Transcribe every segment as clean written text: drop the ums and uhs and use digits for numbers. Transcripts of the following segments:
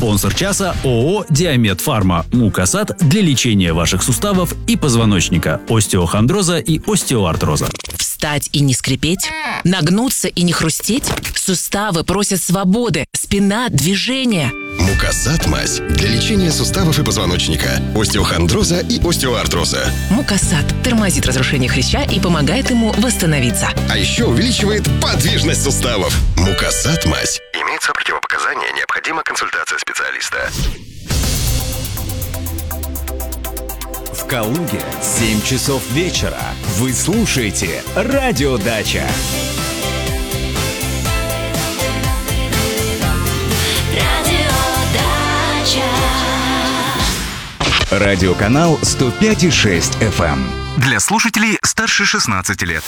Спонсор часа – ООО «Диамед Фарма». Мукасат для лечения ваших суставов и позвоночника, остеохондроза и остеоартроза. Встать и не скрипеть? Нагнуться и не хрустеть? Суставы просят свободы, спина – движения. Мукасат мазь для лечения суставов и позвоночника, остеохондроза и остеоартроза. Мукасат тормозит разрушение хряща и помогает ему восстановиться. А еще увеличивает подвижность суставов. Мукасат мазь. Имеются противопоказания, необходима консультация специалиста. В Калуге 7 часов вечера. Вы слушаете Радио Дача. Радиоканал 105,6 FM. Для слушателей старше 16 лет.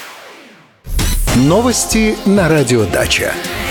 Новости на Радио Дача.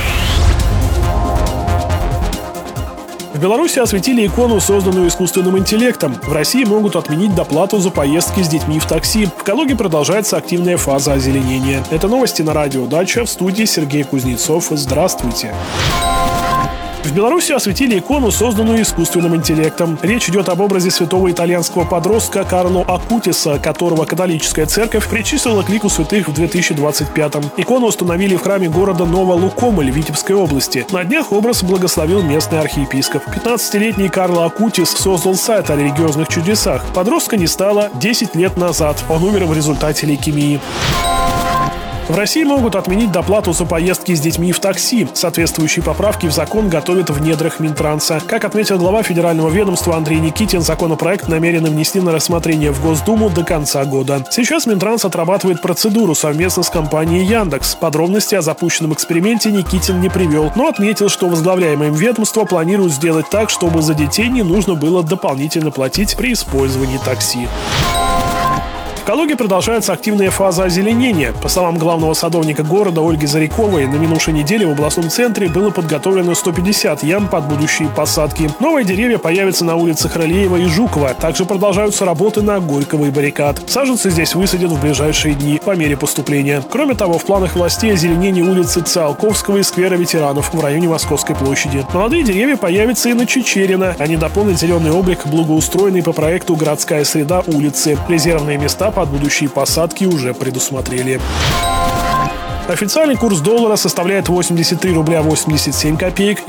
В Беларуси осветили икону, созданную искусственным интеллектом. В России могут отменить доплату за поездки с детьми в такси. В Калуге продолжается активная фаза озеленения. Это новости на Радио Дача. В студии Сергей Кузнецов. Здравствуйте. В Беларуси осветили икону, созданную искусственным интеллектом. Речь идет об образе святого итальянского подростка Карло Акутиса, которого католическая церковь причислила к лику святых в 2025-м. Икону установили в храме города Новолукомль Витебской области. На днях образ благословил местный архиепископ. 15-летний Карло Акутис создал сайт о религиозных чудесах. Подростка не стало 10 лет назад. Он умер в результате лейкемии. В России могут отменить доплату за поездки с детьми в такси. Соответствующие поправки в закон готовят в недрах Минтранса. Как отметил глава федерального ведомства Андрей Никитин, законопроект намерены внести на рассмотрение в Госдуму до конца года. Сейчас Минтранс отрабатывает процедуру совместно с компанией Яндекс. Подробности о запущенном эксперименте Никитин не привел, но отметил, что возглавляемое им ведомство планирует сделать так, чтобы за детей не нужно было дополнительно платить при использовании такси. В Калуге продолжается активная фаза озеленения. По словам главного садовника города Ольги Заряковой, на минувшей неделе в областном центре было подготовлено 150 ям под будущие посадки. Новые деревья появятся на улицах Рылеева и Жукова. Также продолжаются работы на Горького и Баррикад. Саженцы здесь высадят в ближайшие дни по мере поступления. Кроме того, в планах властей озеленение улицы Циолковского и сквера ветеранов в районе Московской площади. Молодые деревья появятся и на Чичерина. Они дополнят зеленый облик, благоустроенный по проекту «Городская среда» улицы. Резервные места под будущие посадки уже предусмотрели. Официальный курс доллара составляет 83 рубля 87 копеек.